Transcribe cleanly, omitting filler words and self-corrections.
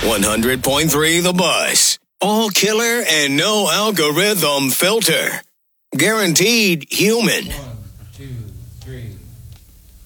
100.3 The Buzz. All killer and no algorithm filter. Guaranteed human. 1, 2, 3.